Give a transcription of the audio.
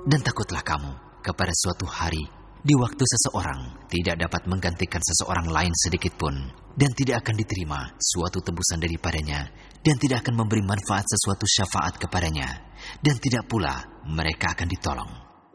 Dan takutlah kamu kepada suatu hari di waktu seseorang tidak dapat menggantikan seseorang lain sedikit pun, dan tidak akan diterima suatu tebusan daripadanya, dan tidak akan memberi manfaat sesuatu syafaat kepadanya, dan tidak pula mereka akan ditolong.